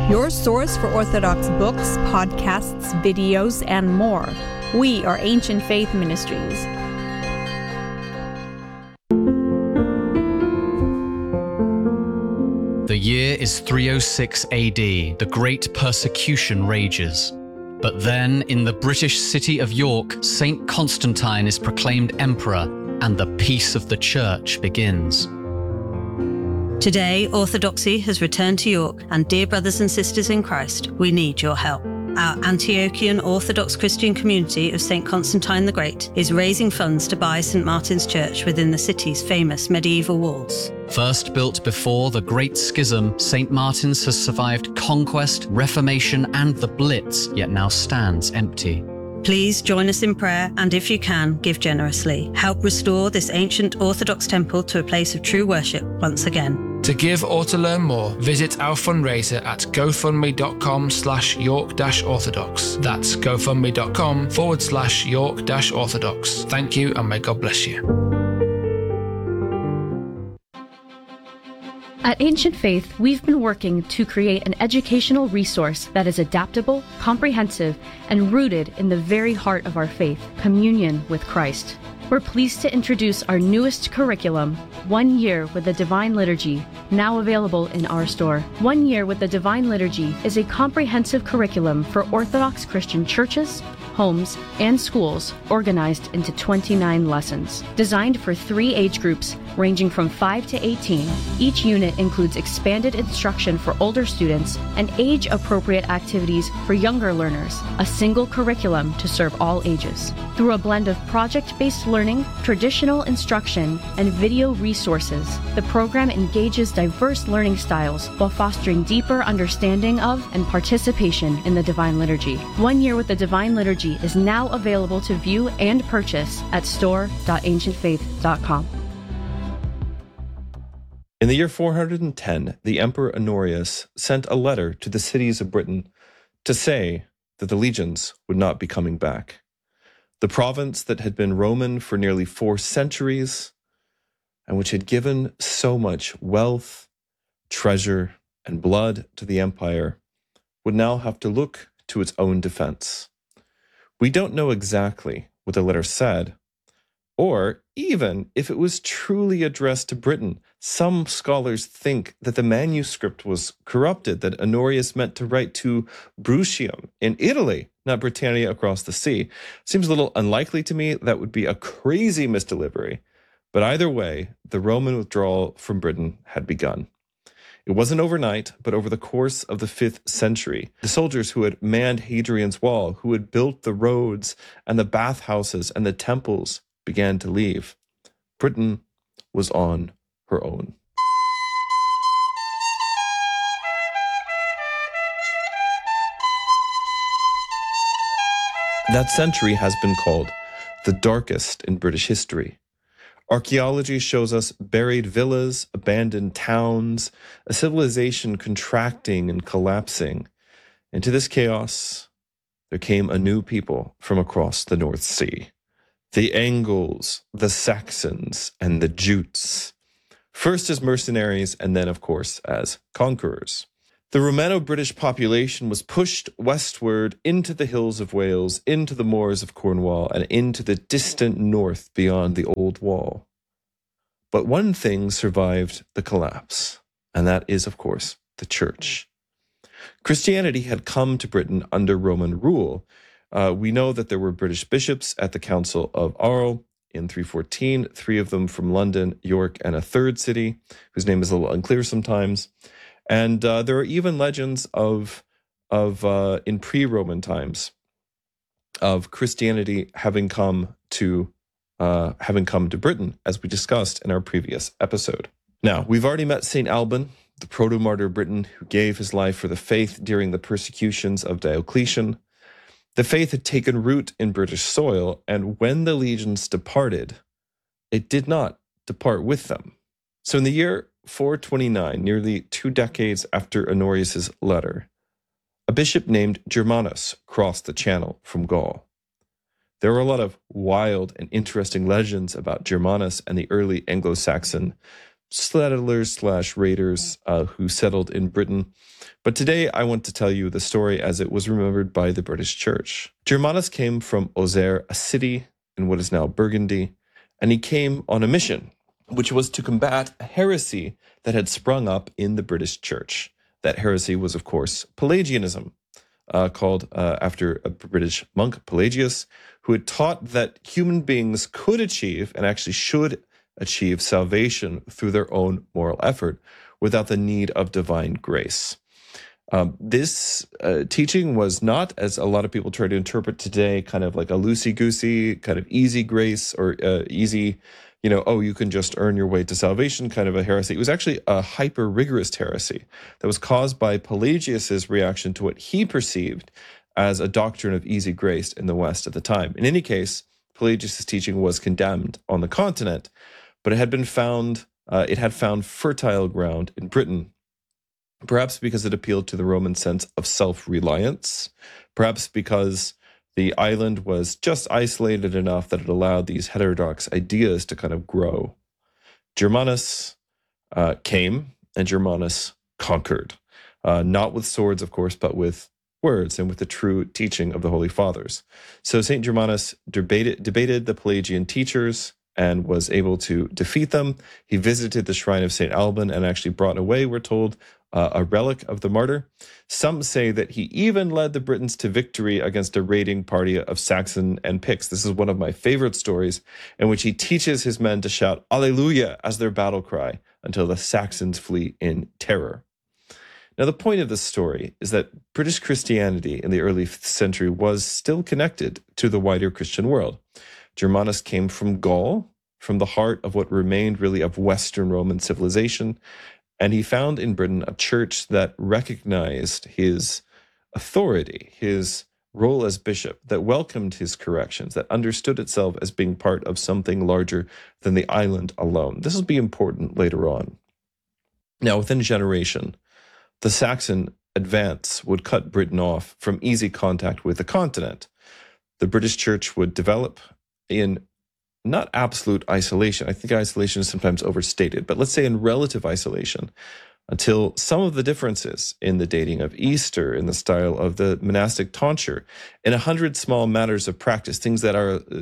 Your source for Orthodox books, podcasts, videos, and more. We are Ancient Faith Ministries. The year is 306 AD. The Great Persecution rages. But then, in the British city of York, Saint Constantine is proclaimed emperor, and the peace of the Church begins. Today, Orthodoxy has returned to York, and dear brothers and sisters in Christ, we need your help. Our Antiochian Orthodox Christian community of St. Constantine the Great is raising funds to buy St. Martin's Church within the city's famous medieval walls. First built before the Great Schism, St. Martin's has survived conquest, Reformation, and the Blitz, yet now stands empty. Please join us in prayer, and if you can, give generously. Help restore this ancient Orthodox temple to a place of true worship once again. To give or to learn more, visit our fundraiser at gofundme.com/York-Orthodox. That's gofundme.com/York-Orthodox. Thank you, and may God bless you. At Ancient Faith, we've been working to create an educational resource that is adaptable, comprehensive, and rooted in the very heart of our faith, communion with Christ. We're pleased to introduce our newest curriculum, 1 Year with the Divine Liturgy, now available in our store. 1 Year with the Divine Liturgy is a comprehensive curriculum for Orthodox Christian churches, homes, and schools organized into 29 lessons. Designed for 3 age groups ranging from 5 to 18, each unit includes expanded instruction for older students and age-appropriate activities for younger learners, a single curriculum to serve all ages. Through a blend of project-based learning, traditional instruction, and video resources, the program engages diverse learning styles while fostering deeper understanding of and participation in the Divine Liturgy. 1 Year with the Divine Liturgy is now available to view and purchase at store.ancientfaith.com. In the year 410, the Emperor Honorius sent a letter to the cities of Britain to say that the legions would not be coming back. The province that had been Roman for nearly 4 centuries and which had given so much wealth, treasure, and blood to the empire would now have to look to its own defense. We don't know exactly what the letter said, or even if it was truly addressed to Britain. Some scholars think that the manuscript was corrupted, that Honorius meant to write to Bruttium in Italy, not Britannia across the sea. Seems a little unlikely to me. That would be a crazy misdelivery. But either way, the Roman withdrawal from Britain had begun. It wasn't overnight, but over the course of the 5th century, the soldiers who had manned Hadrian's Wall, who had built the roads and the bathhouses and the temples, began to leave. Britain was on her own. That century has been called the darkest in British history. Archaeology shows us buried villas, abandoned towns, a civilization contracting and collapsing. Into this chaos, there came a new people from across the North Sea. The Angles, the Saxons, and the Jutes. First as mercenaries, and then, of course, as conquerors. The Romano-British population was pushed westward into the hills of Wales, into the moors of Cornwall, and into the distant north beyond the Old Wall. But one thing survived the collapse, and that is, of course, the church. Christianity had come to Britain under Roman rule. We know that there were British bishops at the Council of Arles in 314, 3 of them from London, York, and a third city, whose name is a little unclear sometimes. And there are even legends of in pre-Roman times of Christianity having come to Britain, as we discussed in our previous episode. Now, we've already met St. Alban, the proto-martyr of Britain, who gave his life for the faith during the persecutions of Diocletian. The faith had taken root in British soil, and when the legions departed, it did not depart with them. So in the year 429, nearly 2 decades after Honorius's letter, a bishop named Germanus crossed the Channel from Gaul. There are a lot of wild and interesting legends about Germanus and the early Anglo-Saxon settlers/raiders who settled in Britain. But today I want to tell you the story as it was remembered by the British Church. Germanus came from Auxerre, a city in what is now Burgundy, and he came on a mission, which was to combat a heresy that had sprung up in the British Church. That heresy was, of course, Pelagianism, called after a British monk, Pelagius, who had taught that human beings could achieve, and actually should achieve, salvation through their own moral effort without the need of divine grace. This teaching was not, as a lot of people try to interpret today, kind of like a loosey-goosey, kind of easy grace or easy, you can just earn your way to salvation kind of a heresy. It was actually a hyper-rigorous heresy that was caused by Pelagius's reaction to what he perceived as a doctrine of easy grace in the West at the time. In any case, Pelagius's teaching was condemned on the continent, but it had found fertile ground in Britain. Perhaps because it appealed to the Roman sense of self-reliance, perhaps because the island was just isolated enough that it allowed these heterodox ideas to kind of grow. Germanus came, and Germanus conquered. Not with swords, of course, but with words and with the true teaching of the Holy Fathers. So St. Germanus debated the Pelagian teachers and was able to defeat them. He visited the shrine of St. Alban and actually brought away, we're told, a relic of the martyr. Some say that he even led the Britons to victory against a raiding party of Saxon and Picts. This is one of my favorite stories, in which he teaches his men to shout Alleluia as their battle cry until the Saxons flee in terror. Now, the point of this story is that British Christianity in the early 5th century was still connected to the wider Christian world. Germanus came from Gaul, from the heart of what remained really of Western Roman civilization, and he found in Britain a church that recognized his authority, his role as bishop, that welcomed his corrections, that understood itself as being part of something larger than the island alone. This will be important later on. Now, within a generation, the Saxon advance would cut Britain off from easy contact with the continent. The British Church would develop in not absolute isolation. I think isolation is sometimes overstated, but let's say in relative isolation, until some of the differences in the dating of Easter, in the style of the monastic tonsure, in 100 small matters of practice, things that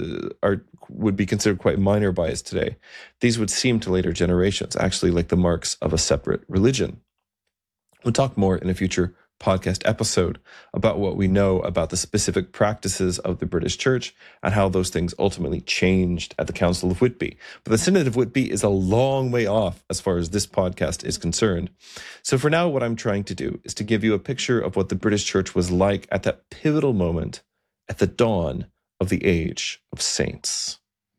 would be considered quite minor by us today, these would seem to later generations actually like the marks of a separate religion. We'll talk more in a future podcast episode about what we know about the specific practices of the British Church and how those things ultimately changed at the Council of Whitby. But the Synod of Whitby is a long way off as far as this podcast is concerned. So for now, what I'm trying to do is to give you a picture of what the British Church was like at that pivotal moment at the dawn of the Age of Saints.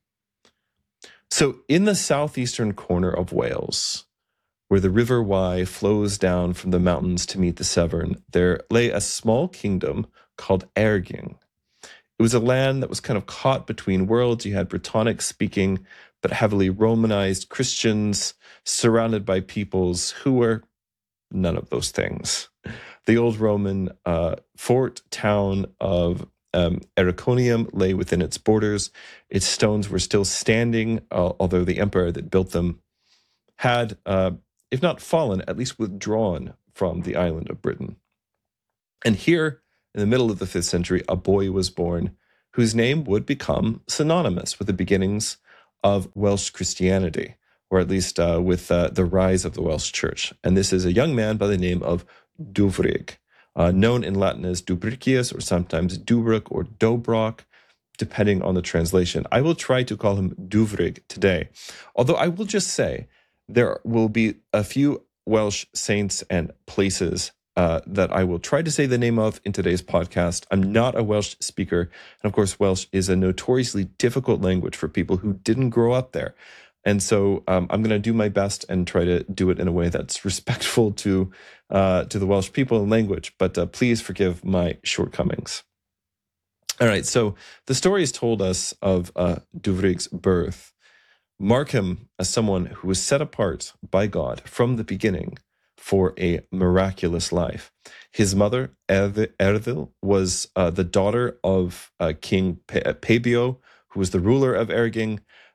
So in the southeastern corner of Wales, where the River Wye flows down from the mountains to meet the Severn, there lay a small kingdom called Erging. It was a land that was kind of caught between worlds. You had Brittonic-speaking, but heavily Romanized Christians surrounded by peoples who were none of those things. The old Roman fort town of Ericonium lay within its borders. Its stones were still standing, although the emperor that built them had if not fallen, at least withdrawn from the island of Britain. And here, in the middle of the 5th century, a boy was born whose name would become synonymous with the beginnings of Welsh Christianity, or at least with the rise of the Welsh Church. And this is a young man by the name of Dufrig, known in Latin as Dubricius, or sometimes Dubric or Dobroc, depending on the translation. I will try to call him Dufrig today, although I will just say there will be a few Welsh saints and places that I will try to say the name of in today's podcast. I'm not a Welsh speaker. And of course, Welsh is a notoriously difficult language for people who didn't grow up there. And so I'm going to do my best and try to do it in a way that's respectful to the Welsh people and language. But please forgive my shortcomings. All right, so the story has told us of Duvrig's birth. Mark him as someone who was set apart by God from the beginning for a miraculous life. His mother, Erdil, was the daughter of King Pabio, who was the ruler of Erging.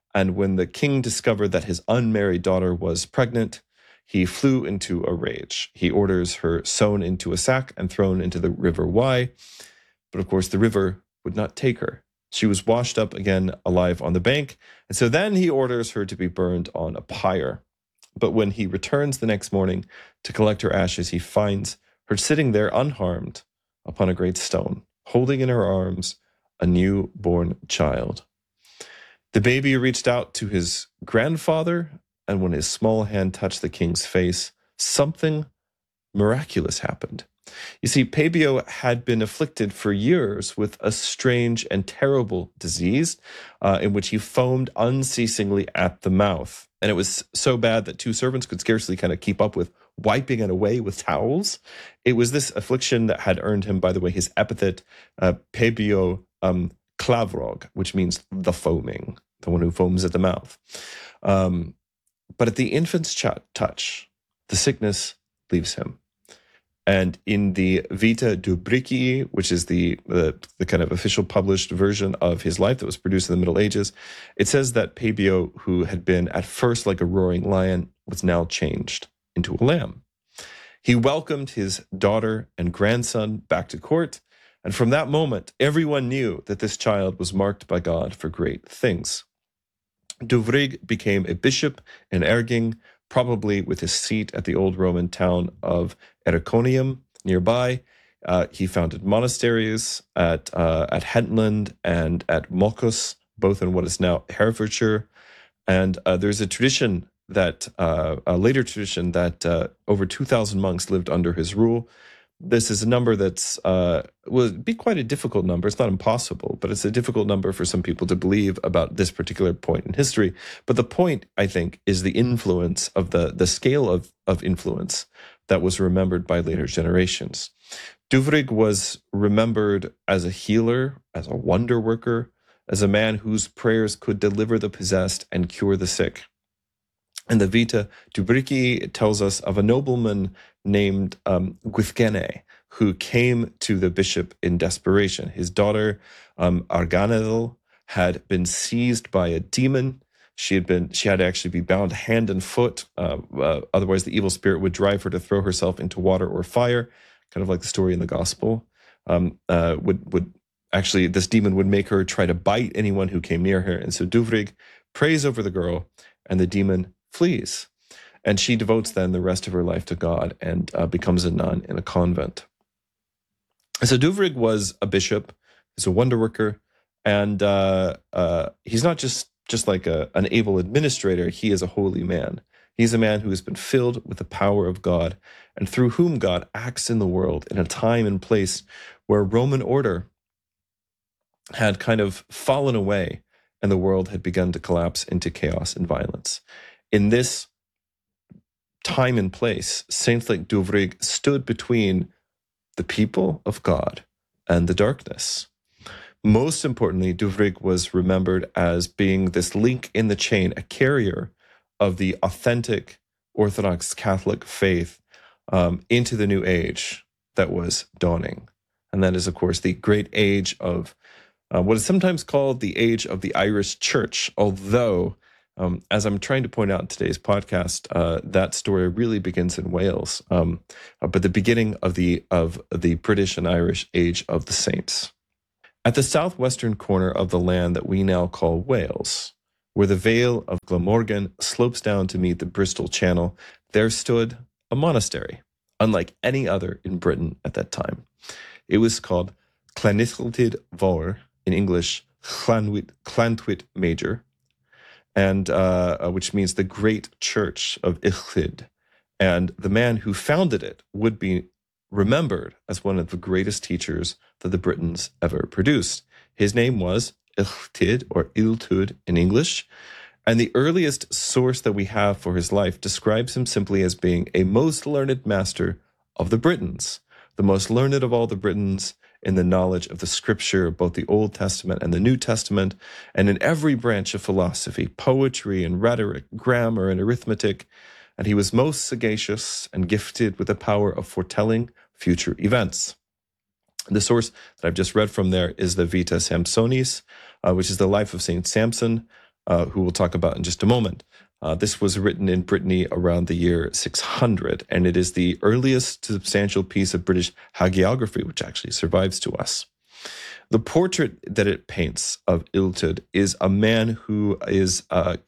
And when the king discovered that his unmarried daughter was pregnant, he flew into a rage. He orders her sewn into a sack and thrown into the river Wye. But of course, the river would not take her. She was washed up again alive on the bank. And so then he orders her to be burned on a pyre. But when he returns the next morning to collect her ashes, he finds her sitting there unharmed upon a great stone, holding in her arms a newborn child. The baby reached out to his grandfather, and when his small hand touched the king's face, something miraculous happened. You see, Pabio had been afflicted for years with a strange and terrible disease in which he foamed unceasingly at the mouth. And it was so bad that 2 servants could scarcely kind of keep up with wiping it away with towels. It was this affliction that had earned him, by the way, his epithet, Pabio Klavrog, which means the foaming, the one who foams at the mouth. But at the infant's touch, the sickness leaves him. And in the Vita Dubricii, which is the kind of official published version of his life that was produced in the Middle Ages, it says that Pabio, who had been at first like a roaring lion, was now changed into a lamb. He welcomed his daughter and grandson back to court, and from that moment, everyone knew that this child was marked by God for great things. Duvrig became a bishop in Erging, probably with his seat at the old Roman town of Ericonium nearby. He founded monasteries at Hentland and at Moccus, both in what is now Herefordshire. And there's a tradition that, a later tradition that over 2,000 monks lived under his rule. This is a number that's would be quite a difficult number. It's not impossible, but it's a difficult number for some people to believe about this particular point in history. But the point, I think, is the influence of the scale of influence that was remembered by later generations. Duvrig was remembered as a healer, as a wonder worker, as a man whose prayers could deliver the possessed and cure the sick. In the Vita Dubricii, it tells us of a nobleman named Gwythgene, who came to the bishop in desperation. His daughter, Arganedel, had been seized by a demon. She had to actually be bound hand and foot. Otherwise, the evil spirit would drive her to throw herself into water or fire, kind of like the story in the gospel. This demon would make her try to bite anyone who came near her. And so Duvrig prays over the girl, and the demon flees. And she devotes then the rest of her life to God and becomes a nun in a convent. So Duvrig was a bishop, he's a wonder worker, and he's not just like an able administrator, he is a holy man. He's a man who has been filled with the power of God and through whom God acts in the world in a time and place where Roman order had kind of fallen away and the world had begun to collapse into chaos and violence. In this time and place, saints like Duvrig stood between the people of God and the darkness. Most importantly, Duvrig was remembered as being this link in the chain, a carrier of the authentic Orthodox Catholic faith into the new age that was dawning. And that is, of course, the great age of what is sometimes called the age of the Irish Church, although as I'm trying to point out in today's podcast, that story really begins in Wales, but the beginning of the British and Irish age of the saints. At the southwestern corner of the land that we now call Wales, where the Vale of Glamorgan slopes down to meet the Bristol Channel, there stood a monastery, unlike any other in Britain at that time. It was called Llanilltyd Fawr, in English, Llantwit Major, and which means the great church of Illtyd. And the man who founded it would be remembered as one of the greatest teachers that the Britons ever produced. His name was Illtyd, or Iltud in English, and the earliest source that we have for his life describes him simply as being a most learned master of the Britons, the most learned of all the Britons in the knowledge of the scripture, both the Old Testament and the New Testament, and in every branch of philosophy, poetry and rhetoric, grammar and arithmetic. And he was most sagacious and gifted with the power of foretelling future events. The source that I've just read from there is the Vita Samsonis, which is the life of Saint Samson. who we'll talk about in just a moment. This was written in Brittany around the year 600, and it is the earliest substantial piece of British hagiography which actually survives to us. The portrait that it paints of Illtyd is a man who is of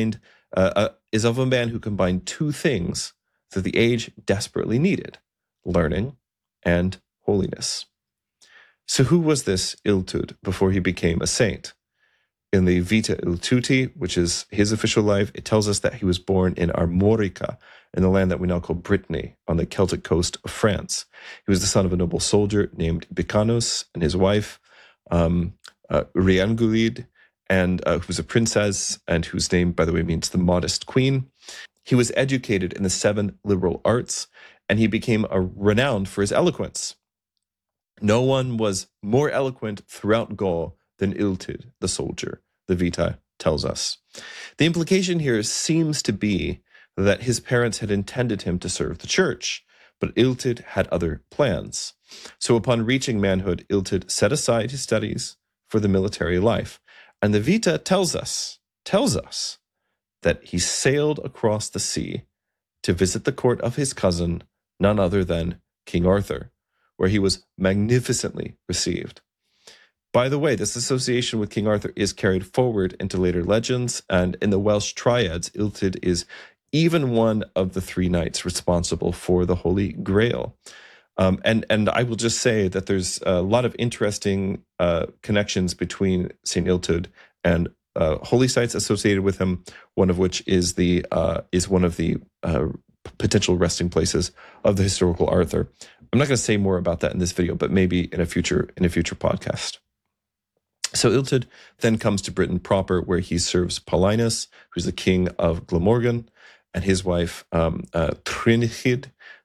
a man who combined two things that the age desperately needed: learning and holiness. So who was this Illtyd before he became a saint? In the Vita Illtyti, which is his official life, it tells us that he was born in Armorica, in the land that we now call Brittany, on the Celtic coast of France. He was the son of a noble soldier named Bicanus, and his wife, Riangulid, and who was a princess, and whose name, by the way, means the modest queen. He was educated in the 7 liberal arts, and he became renowned for his eloquence. No one was more eloquent throughout Gaul than Illtyd, the soldier, the Vita tells us. The implication here seems to be that his parents had intended him to serve the church, but Illtyd had other plans. So upon reaching manhood, Illtyd set aside his studies for the military life. And the Vita tells us that he sailed across the sea to visit the court of his cousin, none other than King Arthur, where he was magnificently received. By the way, this association with King Arthur is carried forward into later legends, and in the Welsh triads, Illtyd is even one of the 3 knights responsible for the Holy Grail. And I will just say that there's a lot of interesting connections between St. Illtyd and holy sites associated with him, one of which is one of the potential resting places of the historical Arthur. I'm not going to say more about that in this video, but maybe in a future podcast. So Illtyd then comes to Britain proper, where he serves Paulinus, who's the king of Glamorgan, and his wife Trunihid,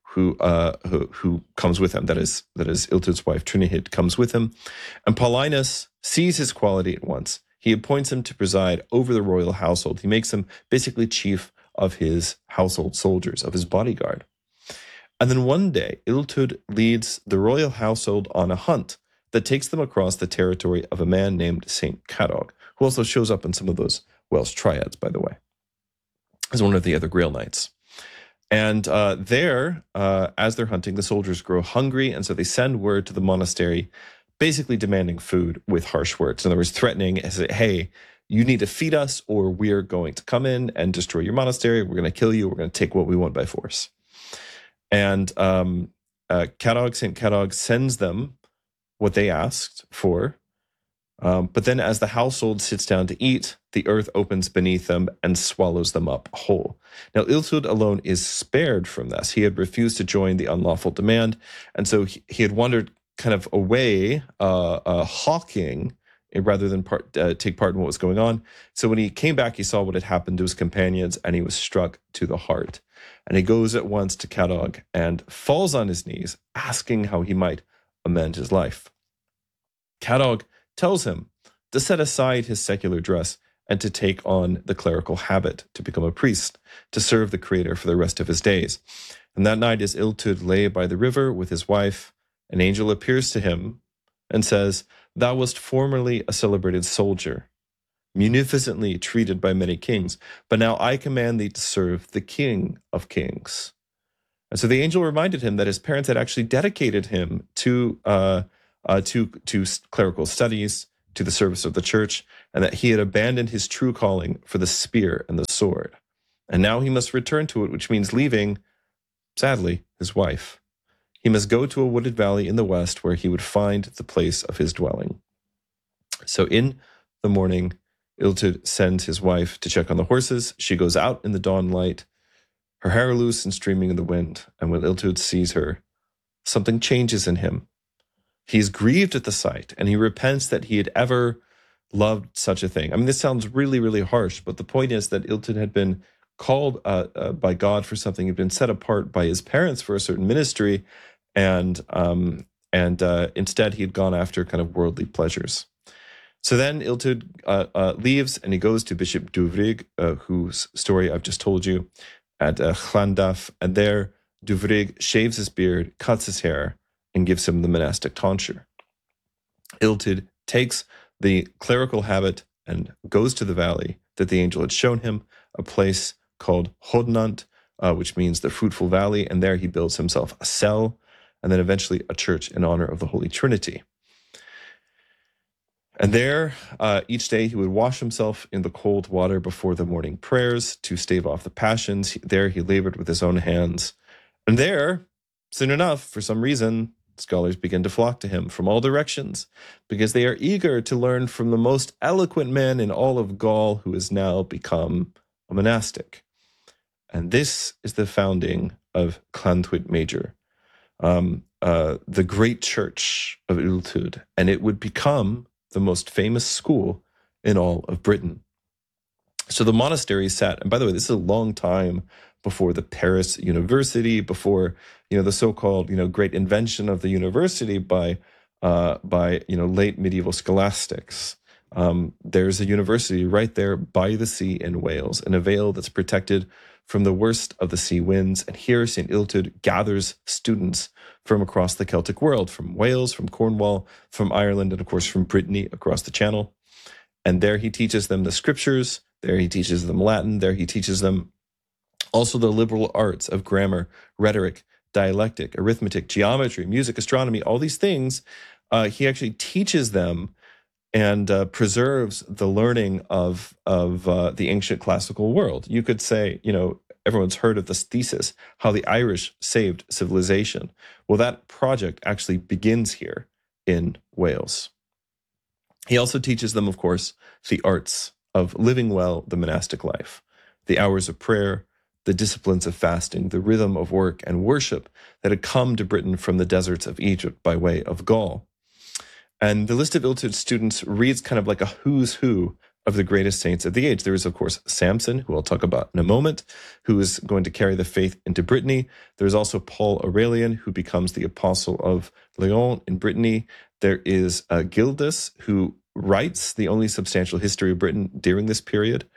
who comes with him. That is Illtyd's wife Trunihid comes with him, and Paulinus sees his quality at once. He appoints him to preside over the royal household. He makes him basically chief of his household soldiers, of his bodyguard. And then one day, Illtyd leads the royal household on a hunt that takes them across the territory of a man named St. Cadog, who also shows up in some of those Welsh triads, by the way, as one of the other Grail Knights. And there, as they're hunting, the soldiers grow hungry, and so they send word to the monastery, basically demanding food with harsh words. In other words, threatening, hey, you need to feed us, or we're going to come in and destroy your monastery. We're going to kill you. We're going to take what we want by force. And St. Cadog sends them what they asked for. But then as the household sits down to eat, the earth opens beneath them and swallows them up whole. Now, Illtyd alone is spared from this. He had refused to join the unlawful demand, and so he had wandered kind of away, hawking, rather than take part in what was going on. So when he came back, he saw what had happened to his companions, and he was struck to the heart. And he goes at once to Cadog and falls on his knees, asking how he might amend his life. Cadog tells him to set aside his secular dress and to take on the clerical habit, to become a priest, to serve the Creator for the rest of his days. And that night, as Illtyd lay by the river with his wife, an angel appears to him and says, "Thou wast formerly a celebrated soldier, munificently treated by many kings, but now I command thee to serve the King of Kings." And so the angel reminded him that his parents had actually dedicated him to clerical studies, to the service of the church, and that he had abandoned his true calling for the spear and the sword. And now he must return to it, which means leaving, sadly, his wife. He must go to a wooded valley in the west where he would find the place of his dwelling. So in the morning, Illtyd sends his wife to check on the horses. She goes out in the dawn light, her hair loose and streaming in the wind. And when Illtyd sees her, something changes in him. He is grieved at the sight, and he repents that he had ever loved such a thing. I mean, this sounds really, really harsh, but the point is that Illtyd had been called by God for something, had been set apart by his parents for a certain ministry, and instead he had gone after kind of worldly pleasures. So then Illtyd leaves, and he goes to Bishop Duvrig, whose story I've just told you, at Llandaff, and there Duvrig shaves his beard, cuts his hair, and gives him the monastic tonsure. Illtyd takes the clerical habit and goes to the valley that the angel had shown him, a place called Hodnant, which means the fruitful valley, and there he builds himself a cell, and then eventually a church in honor of the Holy Trinity. And there, each day he would wash himself in the cold water before the morning prayers to stave off the passions. There he labored with his own hands. And there, soon enough, for some reason, scholars begin to flock to him from all directions because they are eager to learn from the most eloquent man in all of Gaul, who has now become a monastic. And this is the founding of Llantwit Major, the great church of Iltud, and it would become the most famous school in all of Britain. So the monastery sat, and by the way, this is a long time before the Paris University, before the so-called great invention of the university by late medieval scholastics. There's a university right there by the sea in Wales, in a vale that's protected from the worst of the sea winds. And here St. Illtyd gathers students from across the Celtic world, from Wales, from Cornwall, from Ireland, and of course from Brittany across the Channel. And there he teaches them the scriptures, there he teaches them Latin, there he teaches them also the liberal arts of grammar, rhetoric, dialectic, arithmetic, geometry, music, astronomy, all these things. He actually teaches them and preserves the learning of the ancient classical world. You could say, everyone's heard of this thesis, how the Irish saved civilization. Well, that project actually begins here in Wales. He also teaches them, of course, the arts of living well the monastic life, the hours of prayer, the disciplines of fasting, the rhythm of work and worship that had come to Britain from the deserts of Egypt by way of Gaul. And the list of Illtyd's students reads kind of like a who's who of the greatest saints of the age. There is, of course, Samson, who I'll talk about in a moment, who is going to carry the faith into Brittany. There's also Paul Aurelian, who becomes the apostle of Lyon in Brittany. There is Gildas, who writes the only substantial history of Britain during this period,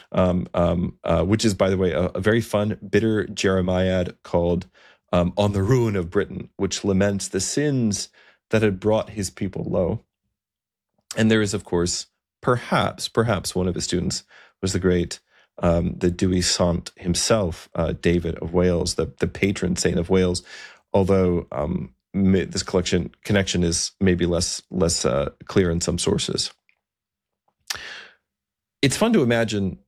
which is, by the way, a very fun, bitter Jeremiad called On the Ruin of Britain, which laments the sins that had brought his people low. And there is, of course, perhaps one of his students was the great, the Dewi Sant himself, David of Wales, the patron saint of Wales, although this connection is maybe less clear in some sources. It's fun to imagine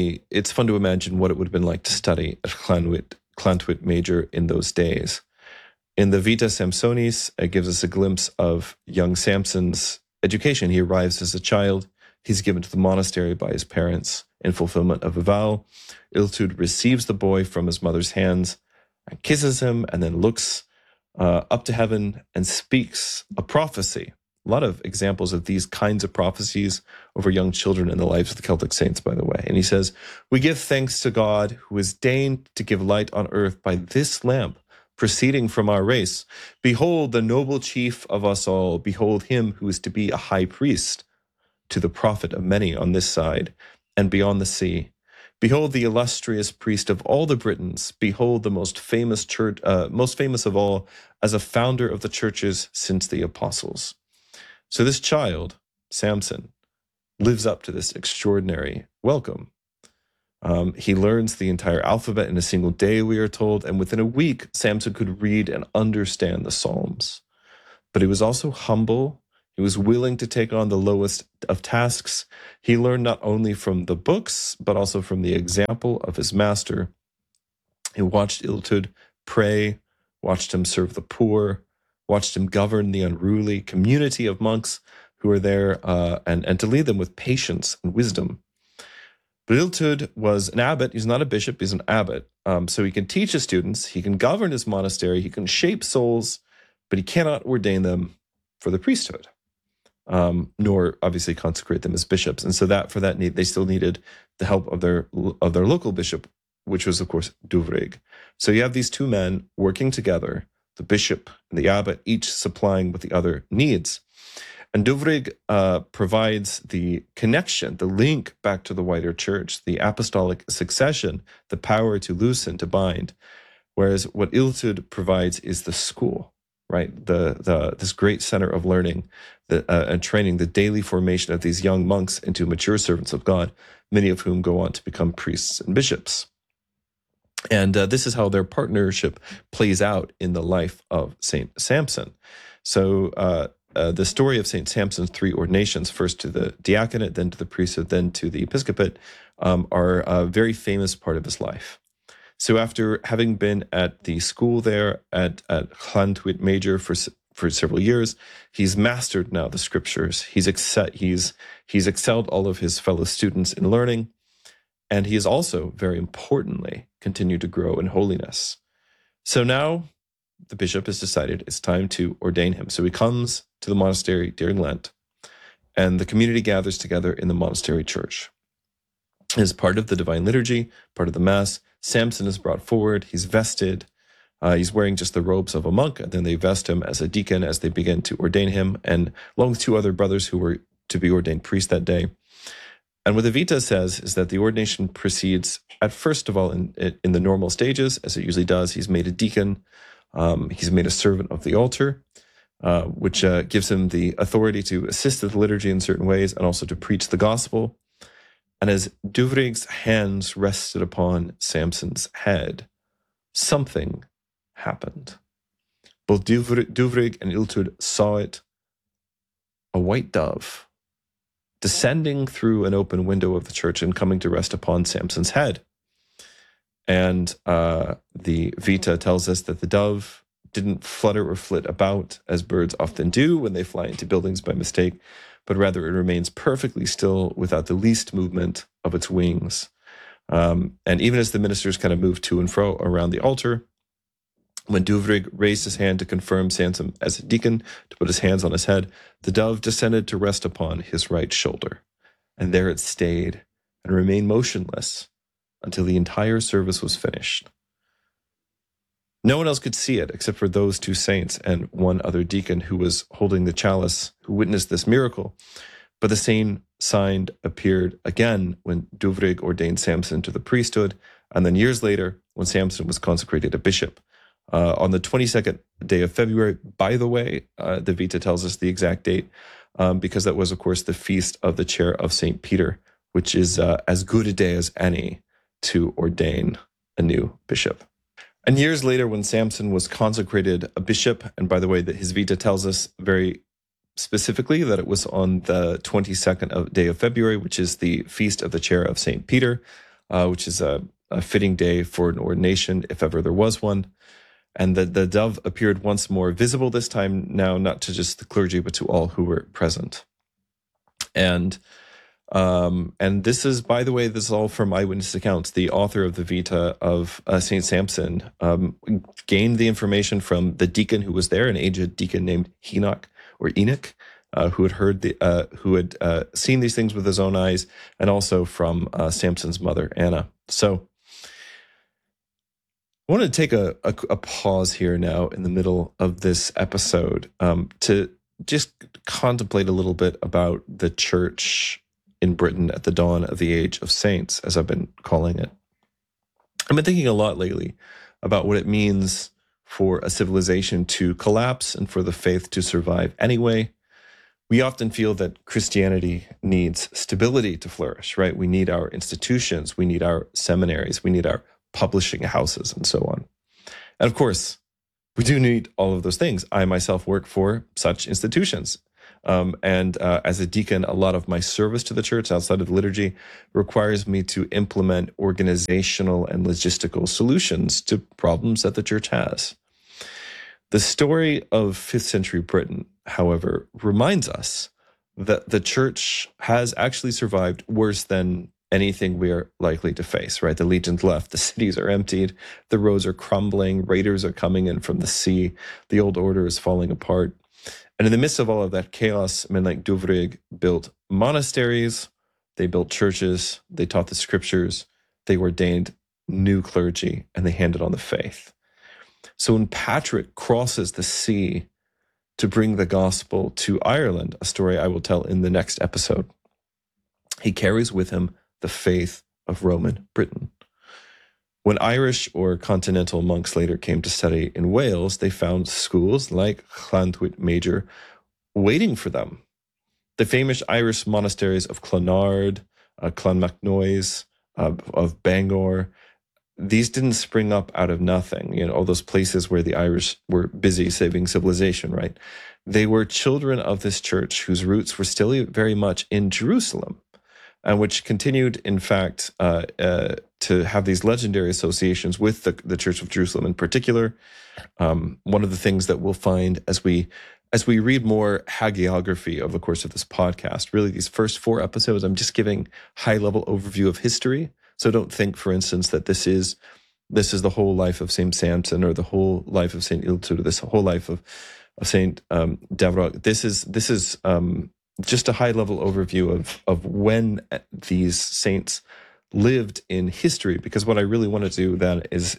what it would have been like to study at Llantwit Major in those days. In the Vita Samsonis, it gives us a glimpse of young Samson's education. He arrives as a child. He's given to the monastery by his parents in fulfillment of a vow. Illtyd receives the boy from his mother's hands and kisses him, and then looks up to heaven and speaks a prophecy. A lot of examples of these kinds of prophecies over young children in the lives of the Celtic saints, by the way. And he says, "We give thanks to God, who has deigned to give light on earth by this lamp, proceeding from our race. Behold the noble chief of us all. Behold him who is to be a high priest, to the profit of many on this side and beyond the sea. Behold the illustrious priest of all the Britons. Behold the most famous of all, as a founder of the churches since the apostles." So this child, Samson, lives up to this extraordinary welcome. He learns the entire alphabet in a single day, we are told, and within a week, Samson could read and understand the Psalms. But he was also humble. He was willing to take on the lowest of tasks. He learned not only from the books, but also from the example of his master. He watched Illtyd pray, watched him serve the poor, watched him govern the unruly community of monks who were there, and to lead them with patience and wisdom. But Illtyd was an abbot. He's not a bishop, he's an abbot. So he can teach his students, he can govern his monastery, he can shape souls, but he cannot ordain them for the priesthood, nor obviously consecrate them as bishops. And so they still needed the help of their local bishop, which was, of course, Duvrig. So you have these two men working together, the bishop and the abbot, each supplying what the other needs. And Duvrig provides the connection, the link back to the wider church, the apostolic succession, the power to loosen, to bind. Whereas what Illtyd provides is the school, right? This great center of learning and training, the daily formation of these young monks into mature servants of God, many of whom go on to become priests and bishops. And this is how their partnership plays out in the life of Saint Samson. So the story of Saint Samson's 3 ordinations, first to the diaconate, then to the priesthood, then to the episcopate, are a very famous part of his life. So after having been at the school there at Llantuit Major for several years, he's mastered now the scriptures. He's excelled all of his fellow students in learning, and he has also, very importantly, continued to grow in holiness. So now the bishop has decided it's time to ordain him. So he comes to the monastery during Lent, and the community gathers together in the monastery church. As part of the Divine Liturgy, part of the Mass, Samson is brought forward. He's vested. He's wearing just the robes of a monk, and then they vest him as a deacon as they begin to ordain him, and along with 2 other brothers who were to be ordained priests that day. And what the Vita says is that the ordination proceeds at first of all in the normal stages, as it usually does. He's made a deacon. He's made a servant of the altar, which gives him the authority to assist at the liturgy in certain ways and also to preach the gospel. And as Duvreg's hands rested upon Samson's head, something happened. Both Duvreg and Iltud saw it, a white dove, descending through an open window of the church and coming to rest upon Samson's head. And the Vita tells us that the dove didn't flutter or flit about as birds often do when they fly into buildings by mistake, but rather it remains perfectly still without the least movement of its wings. And even as the ministers kind of move to and fro around the altar, when Duvrig raised his hand to confirm Samson as a deacon, to put his hands on his head, the dove descended to rest upon his right shoulder. And there it stayed and remained motionless until the entire service was finished. No one else could see it except for those 2 saints and one other deacon who was holding the chalice, who witnessed this miracle. But the same sign appeared again when Duvrig ordained Samson to the priesthood, and then years later when Samson was consecrated a bishop. On the 22nd day of February, by the way, the Vita tells us the exact date, because that was, of course, the feast of the chair of St. Peter, which is as good a day as any to ordain a new bishop. And years later, when Samson was consecrated a bishop, and by the way, that his Vita tells us very specifically that it was on the 22nd day of February, which is the feast of the chair of St. Peter, which is a fitting day for an ordination, if ever there was one. And the dove appeared once more, visible this time now, not to just the clergy, but to all who were present. And this is, by the way, this is all from eyewitness accounts. The author of the Vita of St. Samson gained the information from the deacon who was there, an aged deacon named Enoch, who had heard who had seen these things with his own eyes, and also from Samson's mother, Anna. So I want to take a pause here now in the middle of this episode to just contemplate a little bit about the church in Britain at the dawn of the age of saints, as I've been calling it. I've been thinking a lot lately about what it means for a civilization to collapse and for the faith to survive anyway. We often feel that Christianity needs stability to flourish, right? We need our institutions, we need our seminaries, we need our publishing houses, and so on. And of course, we do need all of those things. I myself work for such institutions. And as a deacon, a lot of my service to the church outside of the liturgy requires me to implement organizational and logistical solutions to problems that the church has. The story of 5th century Britain, however, reminds us that the church has actually survived worse than anything we are likely to face, right? The legions left, the cities are emptied, the roads are crumbling, raiders are coming in from the sea, the old order is falling apart. And in the midst of all of that chaos, men like Duvrig built monasteries, they built churches, they taught the scriptures, they ordained new clergy, and they handed on the faith. So when Patrick crosses the sea to bring the gospel to Ireland, a story I will tell in the next episode, he carries with him the faith of Roman Britain. When Irish or continental monks later came to study in Wales, they found schools like Llantwit Major waiting for them. The famous Irish monasteries of Clonard, Clonmacnoise, of Bangor, these didn't spring up out of nothing. All those places where the Irish were busy saving civilization, right? They were children of this church whose roots were still very much in Jerusalem, and which continued, in fact, to have these legendary associations with the Church of Jerusalem in particular. One of the things that we'll find as we read more hagiography over the course of this podcast, really these first 4 episodes, I'm just giving high-level overview of history. So don't think, for instance, that this is the whole life of Saint Samson or the whole life of Saint Illtyd, or this whole life of Saint Devereux. This is just a high-level overview of when these saints lived in history. Because what I really want to do then is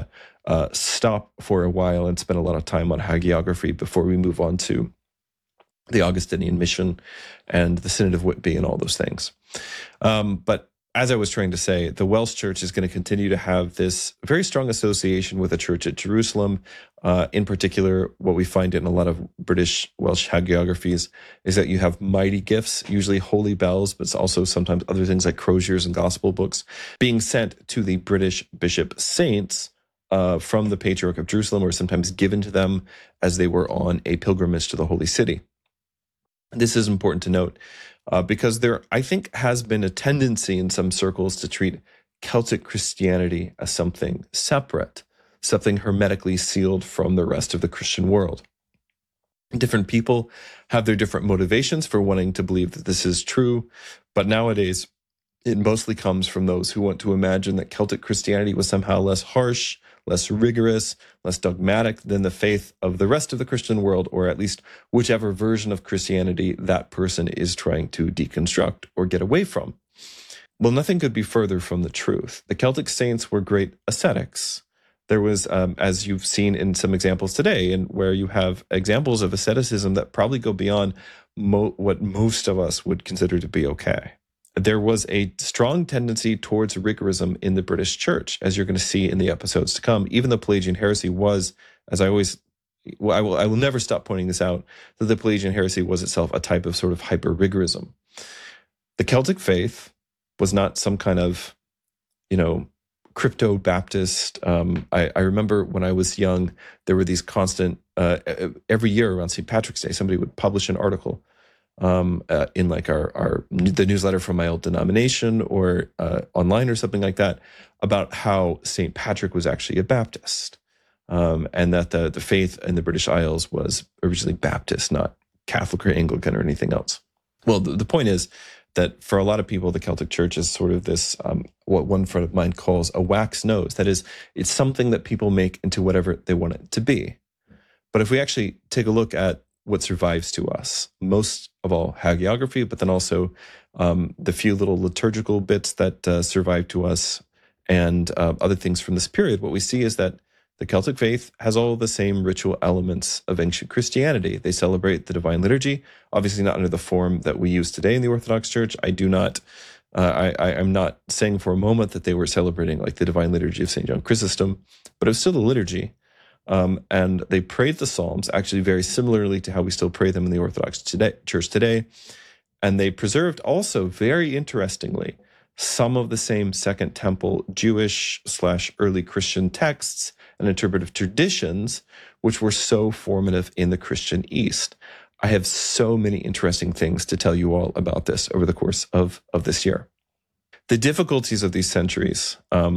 stop for a while and spend a lot of time on hagiography before we move on to the Augustinian mission and the Synod of Whitby and all those things. But as I was trying to say, the Welsh Church is going to continue to have this very strong association with the church at Jerusalem. In particular, what we find in a lot of British Welsh hagiographies is that you have mighty gifts, usually holy bells, but it's also sometimes other things like croziers and gospel books, being sent to the British bishop saints from the Patriarch of Jerusalem, or sometimes given to them as they were on a pilgrimage to the Holy City. This is important to note. Because there, I think, has been a tendency in some circles to treat Celtic Christianity as something separate, something hermetically sealed from the rest of the Christian world. Different people have their different motivations for wanting to believe that this is true, but nowadays it mostly comes from those who want to imagine that Celtic Christianity was somehow less harsh, less rigorous, less dogmatic than the faith of the rest of the Christian world, or at least whichever version of Christianity that person is trying to deconstruct or get away from. Well, nothing could be further from the truth. The Celtic saints were great ascetics. There was, as you've seen in some examples today, and where you have examples of asceticism that probably go beyond what most of us would consider to be okay. There was a strong tendency towards rigorism in the British Church, as you're going to see in the episodes to come. Even the Pelagian heresy was, as I will never stop pointing this out, that the Pelagian heresy was itself a type of sort of hyper-rigorism. The Celtic faith was not some kind of, crypto-Baptist. I remember when I was young, there were these constant, every year around St. Patrick's Day, somebody would publish an article in like the newsletter from my old denomination or online or something like that, about how St. Patrick was actually a Baptist, and that the faith in the British Isles was originally Baptist, not Catholic or Anglican or anything else. Well, the point is that for a lot of people, the Celtic Church is sort of this, what one friend of mine calls a wax nose. That is, it's something that people make into whatever they want it to be. But if we actually take a look at what survives to us, most of all hagiography, but then also the few little liturgical bits that survive to us and other things from this period, what we see is that the Celtic faith has all the same ritual elements of ancient Christianity. They celebrate the Divine Liturgy, obviously not under the form that we use today in the Orthodox Church. I'm not saying for a moment that they were celebrating like the Divine Liturgy of St. John Chrysostom, but it was still the liturgy. And they prayed the Psalms, actually very similarly to how we still pray them in the Orthodox Church today. And they preserved also, very interestingly, some of the same Second Temple Jewish/early Christian texts and interpretive traditions, which were so formative in the Christian East. I have so many interesting things to tell you all about this over the course of this year. The difficulties of these centuries